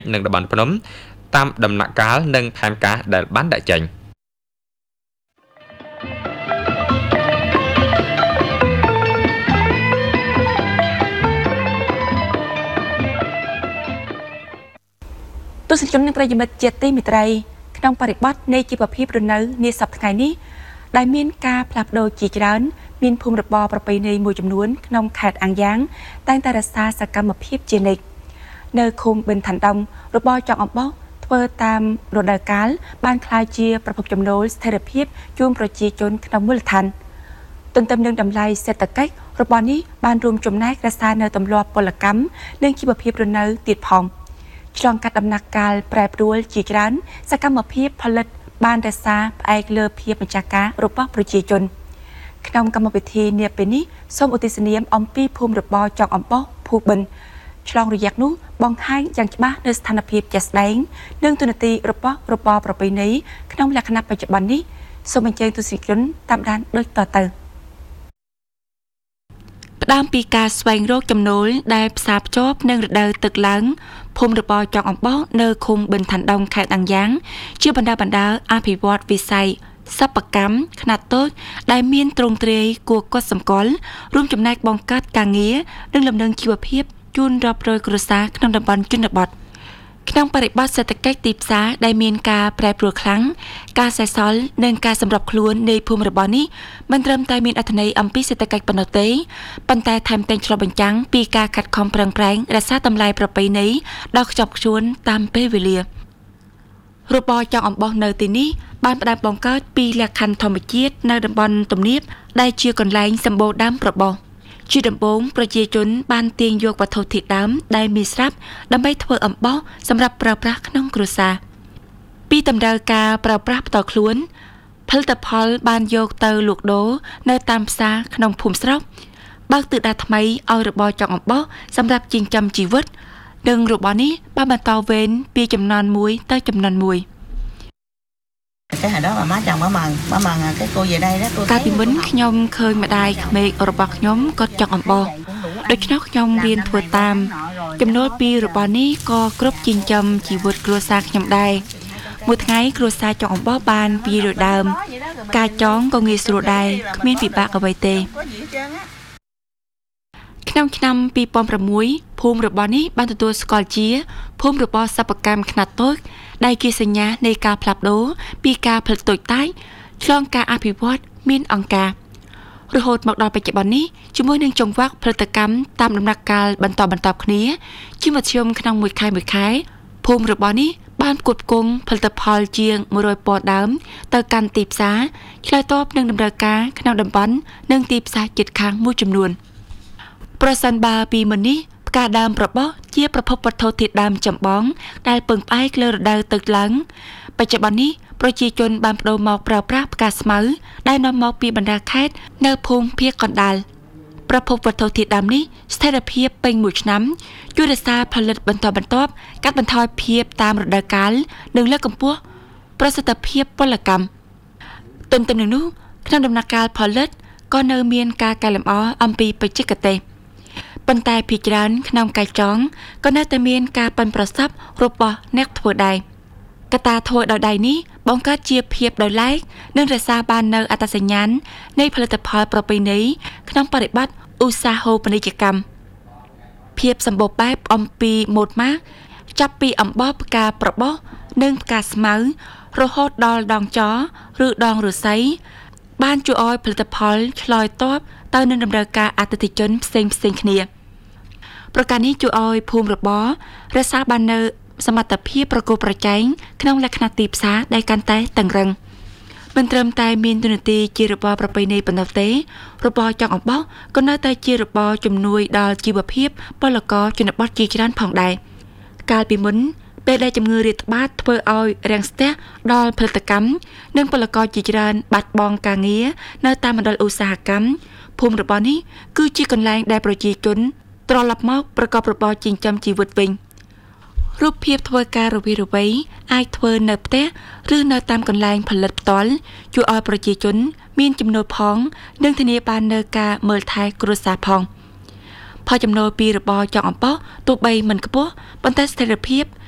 នឹងតំបន់ភ្នំតាមដំណាក់កាលនិងផែនការដែលបានដាក់ចេញទស្សនិកជននិងប្រិយមិត្តជាទីមេត្រីក្នុងបរិបទនៃជីវភាពរស់នៅនាសប្តាហ៍ថ្ងៃនេះដែលមានការផ្លាស់ប្ដូរជាច្រើនមានភូមិរបរប្រពៃណីមួយចំនួនក្នុងខេត្តអាំងយ៉ាងតែងតែរក្សាសកម្មភាពជានិច្ចនៅឃុំបិនឋានដុងរបរចង់អំបោះធ្វើតាមរដូវកាលបានក្លាយជាប្រភពចំណូលស្ថិរភាពជូនប្រជាជនក្នុងមូលដ្ឋានទន្ទឹមនឹងតម្លៃសេដ្ឋកិច្ចរបស់នេះបានរួមចំណែករក្សានៅទម្លាប់ពលកម្មនិងជីវភាពរស់នៅទៀតផងឆ្លងកាត់ដំណាក់កាលប្រែប្រួលជាច្រើនសកម្មភាពផលិតបានរក្សាផ្អែកលើភាពម្ចាស់ការរបស់ប្រជាជនក្នុងកម្មវិធីនាពេលនេះសូមឧទ្ទិសនាមអំពីភូមិរបរចង់អំបោះភូបិនឆ្លងរយៈនោះបង្ហាញយ៉ាងច្បាស់នៅស្ថានភាពជាក់ស្ដែងនិងទូនាទីរបស់របរប្រពៃណីក្នុងលក្ខណៈបច្ចុប្បន្ននេះសូមអញ្ជើញទស្សនិកជនតាមដានដូចតទៅផ្ដើមពីការស្វែងរកចំណូលដែលផ្សារភ្ជាប់នឹងរដូវទឹកឡើងភូមិរបរចង់អំបោះនៅឃុំបិនឋានដុងខេត្តអាំងយ៉ាងជាបណ្ដាអភិវឌ្ឍវិស័យសិប្បកម្មខ្នាតតូចដែលមានទ្រង់ទ្រាយគួរកត់សម្គាល់រួមចំណែកបង្កើតការងារនិងលំនឹងជីវភាពជូនរាប់រយគ្រួសារក្នុងតំបន់ជនបទក្នុងបរិបទសេដ្ឋកិច្ចទីផ្សារដែលមានការប្រែប្រួលខ្លាំងការសេសសល់និងការសម្របខ្លួននៃភូមិរបរនេះមិនត្រឹមតែមានអត្ថន័យអំពីសេដ្ឋកិច្ចប៉ុណ្ណោះទេប៉ុន្តែថែមទាំងឆ្លុះបញ្ចាំងពីការខិតខំប្រឹងប្រែងរក្សាតម្លៃប្រពៃណីដ៏ខ្ជាប់ខ្ជួនតាមពេលវេលារបរចង់អំបោះនៅទីនេះបានផ្ដើមបង្កើតពីលក្ខខណ្ឌធម្មជាតិនៅតំបន់ទំនាបដែលជាកន្លែងសម្បូរដើមប្របោះជាដំបូងប្រជាជនបានទាញយកវត្ថុធាតុដើមដែលមានស្រាប់ដើម្បីធ្វើអំបោះសម្រាប់ប្រើប្រាស់ក្នុងគ្រួសារពីតម្រូវការប្រើប្រាស់ផ្ទាល់ខ្លួនផលិតផលបានយកទៅលក់ដូរនៅតាមផ្សារក្នុងភូមិស្រុកបើកទិសដៅថ្មីឲ្យរបរចង់អំបោះសម្រាប់ចិញ្ចឹមជីវិតនិងរបស់នេះបានបន្តវេនពីចំនួនមួយទៅចំនួនមួយ cái hồi đó bà má chồng bà mần cái cô về đây đó cô កាលពីមុនខ្ញុំឃើញម្ដាយក្មេករបស់ខ្ញុំគាត់ចង់អំបោះដូច្នោះខ្ញុំរៀនធ្វើតាមចំណូលពីរបស់នេះក៏គ្រប់ចិញ្ចឹមជីវិតគ្រួសារខ្ញុំដែរមួយថ្ងៃគ្រួសារចង់អំបោះបាន200ដើមការចងក៏ងាយស្រួលដែរគ្មានពិបាកអ្វីទេក្នុងឆ្នាំ2006ភូមិរបស់នេះបានទទួលស្គាល់ជាភូមិរបរសិប្បកម្មខ្នាតតូចដែលជាសញ្ញានៃការផ្លាស់ប្ដូរពីការផលិតតូចតាចឆ្លងការអភិវឌ្ឍមានអង្គការរហូតមកដល់បច្ចុប្បន្ននេះជាមួយនឹងចង្វាក់ផលិតកម្មតាមដំណាក់កាលបន្តគ្នាជាមធ្យមក្នុងមួយខែភូមិរបស់នេះបានផ្គត់ផ្គង់ផលិតផលជាង100ពាន់ដើមទៅកាន់ទីផ្សារឆ្លើយតបនឹងតម្រូវការក្នុងតំបន់និងទីផ្សារជិតខាងមួយចំនួនប្រសិនបើពីមុននេះផ្កាដើមប្របោះជាប្រភពវត្ថុធាតុដើមចម្បងដែលពឹងផ្អែកលើរដូវទឹកឡើងបច្ចុប្បន្ននេះប្រជាជនបានប្តូរមកប្រើប្រាស់ផ្កាស្មៅដែលនាំមកពីបណ្ដាខេត្តនៅភូមិភាគកណ្ដាលប្រភពវត្ថុធាតុដើមនេះស្ថិរភាពពេញមួយឆ្នាំជួយរក្សាផលិតបន្តកាត់បន្ថយភាពតាមរដូវកាលនិងលើកកម្ពស់ប្រសិទ្ធភាពពលកម្មទន្ទឹមនឹងនោះក្នុងដំណាក់កាលផលិតក៏នៅមានការកែលម្អអំពីបច្ចេកទេសប៉ុន្តែភាគច្រើនក្នុងកាយចងក៏នៅតែមានការប៉ិនប្រសប់របស់អ្នកធ្វើដែរកត្តាធ្វើដោយដៃនេះបង្កើតជាភាពដោយឡែកនិងរក្សាបាននៅអត្តសញ្ញាណនៃផលិតផលប្រពៃណីក្នុងបរិបទឧស្សាហូបនីយកម្មភាពសម្បូរបែបអំពីម៉ូដម៉ាកចាប់ពីអំបោះផ្កាប្របោះនិងផ្កាស្មៅរហូតដល់ដងចឬដងឫស្សីបានជួយឲ្យផលិតផលឆ្លើយតបទៅនឹងតម្រូវការអតិថិជនផ្សេងគ្នាប្រការនេះជួយឲ្យភូមិរបររក្សាបាននៅសមត្ថភាពប្រកួតប្រជែងក្នុងលក្ខណៈទីផ្សារដែលកាន់តែតឹងរ៉ឹងមិនត្រឹមតែមានទូនាទីជារបរប្រពៃណីប៉ុណ្ណោះទេរបរចង់អំបោះក៏នៅតែជារបរជំនួយដល់ជីវភាពពលករជនបទជាច្រើនផងដែរកាលពីមុនពេលដែលជំងឺរាតត្បាតធ្វើឲ្យរាំងស្ទះដល់ផលិតកម្មនិងពលករជាច្រើនបាត់បង់ការងារនៅតាមមណ្ឌលឧស្សាហកម្មភូមិរបស់នេះគឺជាកន្លែងដែលប្រជាជនត្រឡប់មកប្រកបរបរចិញ្ចឹមជីវិតវិញរូបភាពធ្វើការរវារវៃអាចធ្វើនៅផ្ទះឬនៅតាមកន្លែងផលិតផ្ទាល់ជួយឲ្យប្រជាជនមានចំណូលផងនិងធានាបាននូវការមើលថែគ្រួសារផងផលចំណូលពីរបរចង់អំបោះទោះបីមិនខ្ពស់ប៉ុន្តែស្ថិរភាព